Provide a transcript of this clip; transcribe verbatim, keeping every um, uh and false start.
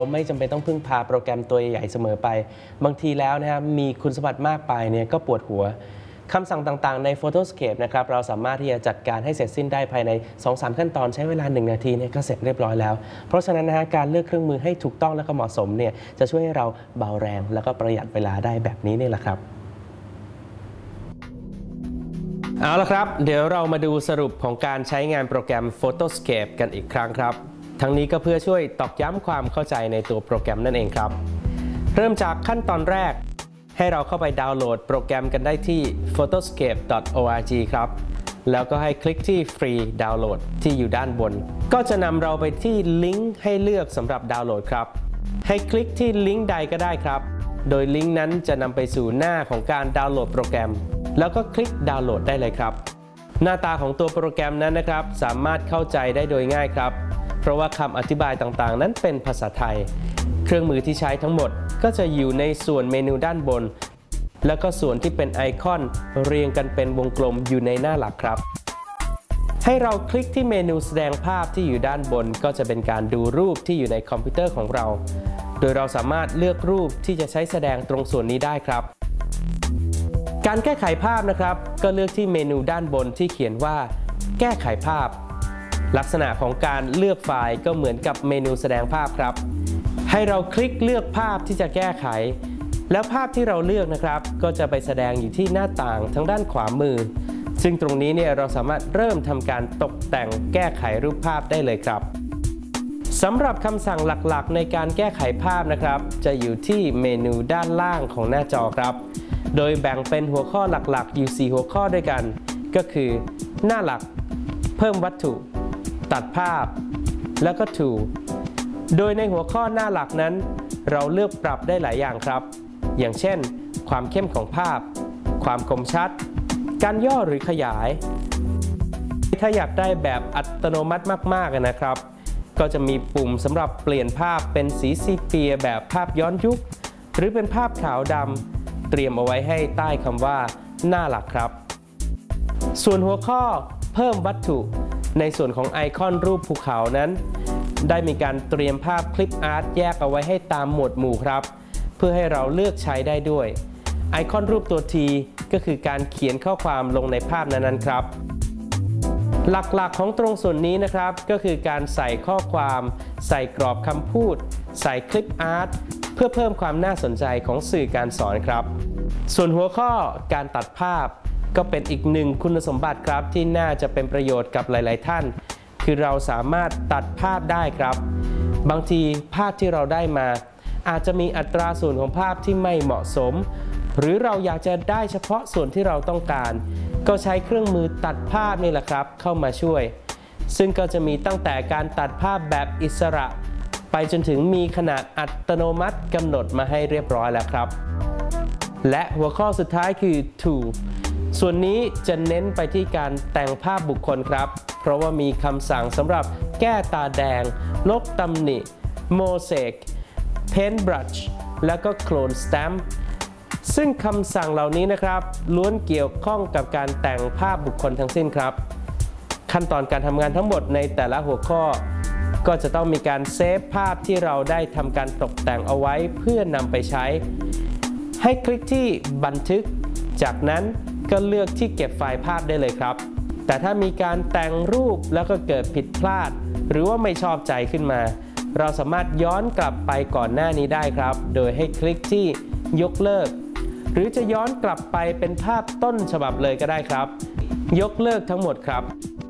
ไม่จำเป็นต้องพึ่งพาโปรแกรมตัวใหญ่ๆเสมอไปบางทีแล้วนะครับมีคุณสมบัติมากไปเนี่ยก็ปวดหัวคำสั่งต่างๆใน Photoscape นะครับเราสามารถที่จะจัดการให้เสร็จสิ้นได้ภายใน สองถึงสาม ขั้นตอนใช้เวลาหนึ่งนาทีเนี่ยก็เสร็จเรียบร้อยแล้วเพราะฉะนั้นนะฮะการเลือกเครื่องมือให้ถูกต้องและก็เหมาะสมเนี่ยจะช่วยให้เราเบาแรงแล้วก็ประหยัดเวลาได้แบบนี้นี่แหละครับเอาละครับเดี๋ยวเรามาดูสรุปของการใช้งานโปรแกรม Photoscape กันอีกครั้งครับทั้งนี้ก็เพื่อช่วยตอกย้ำความเข้าใจในตัวโปรแกรมนั่นเองครับเริ่มจากขั้นตอนแรกให้เราเข้าไปดาวน์โหลดโปรแกรมกันได้ที่ photoscape ดอท โอ อาร์ จี ครับแล้วก็ให้คลิกที่ฟรีดาวน์โหลดที่อยู่ด้านบนก็จะนำเราไปที่ลิงก์ให้เลือกสำหรับดาวน์โหลดครับให้คลิกที่ลิงก์ใดก็ได้ครับโดยลิงก์นั้นจะนำไปสู่หน้าของการดาวน์โหลดโปรแกรมแล้วก็คลิกดาวน์โหลดได้เลยครับหน้าตาของตัวโปรแกรมนั้นนะครับสามารถเข้าใจได้โดยง่ายครับเพราะว่าคำอธิบายต่างๆนั้นเป็นภาษาไทยเครื่องมือที่ใช้ทั้งหมดก็จะอยู่ในส่วนเมนูด้านบนแล้วก็ส่วนที่เป็นไอคอนเรียงกันเป็นวงกลมอยู่ในหน้าหลักครับให้เราคลิกที่เมนูแสดงภาพที่อยู่ด้านบนก็จะเป็นการดูรูปที่อยู่ในคอมพิวเตอร์ของเราโดยเราสามารถเลือกรูปที่จะใช้แสดงตรงส่วนนี้ได้ครับการแก้ไขภาพนะครับก็เลือกที่เมนูด้านบนที่เขียนว่าแก้ไขภาพลักษณะของการเลือกไฟล์ก็เหมือนกับเมนูแสดงภาพครับให้เราคลิกเลือกภาพที่จะแก้ไขแล้วภาพที่เราเลือกนะครับก็จะไปแสดงอยู่ที่หน้าต่างทางด้านขวามือซึ่งตรงนี้เนี่ยเราสามารถเริ่มทำการตกแต่งแก้ไขรูปภาพได้เลยครับสำหรับคำสั่งหลักๆในการแก้ไขภาพนะครับจะอยู่ที่เมนูด้านล่างของหน้าจอครับโดยแบ่งเป็นหัวข้อหลักๆอยู่สี่หัวข้อด้วยกันก็คือหน้าหลักเพิ่มวัตถุตัดภาพแล้วก็ Tool โดยในหัวข้อหน้าหลักนั้นเราเลือกปรับได้หลายอย่างครับอย่างเช่นความเข้มของภาพความคมชัดการย่อหรือขยายถ้าอยากได้แบบอัตโนมัติมากๆนะครับก็จะมีปุ่มสำหรับเปลี่ยนภาพเป็นสีซีเปียแบบภาพย้อนยุคหรือเป็นภาพขาวดำเตรียมเอาไว้ให้ใต้คำว่าหน้าหลักครับส่วนหัวข้อเพิ่มวัตถุในส่วนของไอคอนรูปภูเขานั้นได้มีการเตรียมภาพคลิปอาร์ตแยกเอาไว้ให้ตามหมวดหมู่ครับเพื่อให้เราเลือกใช้ได้ด้วยไอคอนรูปตัว T ก็คือการเขียนข้อความลงในภาพนั้นๆครับหลักๆของตรงส่วนนี้นะครับก็คือการใส่ข้อความใส่กรอบคำพูดใส่คลิปอาร์ตเพื่อเพิ่มความน่าสนใจของสื่อการสอนครับส่วนหัวข้อการตัดภาพก็เป็นอีกหนึ่งคุณสมบัติครับที่น่าจะเป็นประโยชน์กับหลายๆท่านคือเราสามารถตัดภาพได้ครับบางทีภาพที่เราได้มาอาจจะมีอัตราส่วนของภาพที่ไม่เหมาะสมหรือเราอยากจะได้เฉพาะส่วนที่เราต้องการก็ใช้เครื่องมือตัดภาพนี่แหละครับเข้ามาช่วยซึ่งก็จะมีตั้งแต่การตัดภาพแบบอิสระไปจนถึงมีขนาดอัตโนมัติกำหนดมาให้เรียบร้อยแล้วครับและหัวข้อสุดท้ายคือ Tool ส่วนนี้จะเน้นไปที่การแต่งภาพบุคคลครับเพราะว่ามีคำสั่งสำหรับแก้ตาแดงลบตำหนิโมเสกเพนท์บรัชแล้วก็โคลนสแตมป์ซึ่งคำสั่งเหล่านี้นะครับล้วนเกี่ยวข้องกับการแต่งภาพบุคคลทั้งสิ้นครับขั้นตอนการทำงานทั้งหมดในแต่ละหัวข้อก็จะต้องมีการเซฟภาพที่เราได้ทำการตกแต่งเอาไว้เพื่อนำไปใช้ให้คลิกที่บันทึกจากนั้นก็เลือกที่เก็บไฟล์ภาพได้เลยครับแต่ถ้ามีการแต่งรูปแล้วก็เกิดผิดพลาดหรือว่าไม่ชอบใจขึ้นมาเราสามารถย้อนกลับไปก่อนหน้านี้ได้ครับโดยให้คลิกที่ยกเลิกหรือจะย้อนกลับไปเป็นภาพต้นฉบับเลยก็ได้ครับยกเลิกทั้งหมดครับ